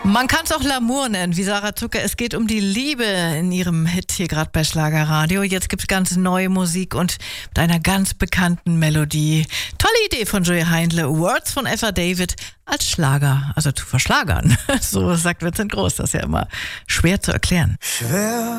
Man kann es auch L'amour nennen, wie Sarah Zucker. Es geht um die Liebe in ihrem Hit hier gerade bei Schlagerradio. Jetzt gibt es ganz neue Musik und mit einer ganz bekannten Melodie. Tolle Idee von Joey Heindle. Words von Eva David als Schlager, also zu verschlagern. So sagt Vincent Groß, das ist ja immer schwer zu erklären. Schwer